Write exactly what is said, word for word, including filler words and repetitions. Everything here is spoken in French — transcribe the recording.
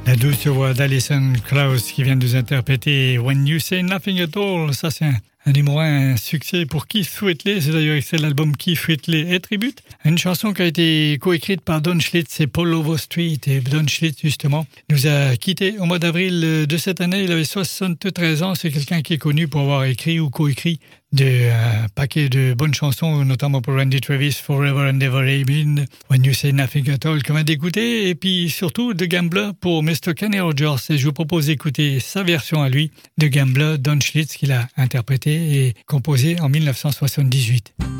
La douce voix d'Alison Krauss qui vient de nous interpréter When You Say Nothing at All. Ça, c'est un, un numéro un, un succès pour Keith Whitley. C'est d'ailleurs extrait de l'album Keith Whitley et Tribute. Une chanson qui a été coécrite par Don Schlitz et Paul Overstreet. Et Don Schlitz, justement, nous a quittés au mois d'avril de cette année. Il avait soixante-treize ans. C'est quelqu'un qui est connu pour avoir écrit ou coécrit de un paquet de bonnes chansons, notamment pour Randy Travis, Forever and Ever Amen, When You Say Nothing at All, comme à d'écouter, et puis surtout The Gambler pour mister Kenny Rogers. Et je vous propose d'écouter sa version à lui, The Gambler, Don Schlitz, qu'il a interprété et composé en dix-neuf cent soixante-dix-huit.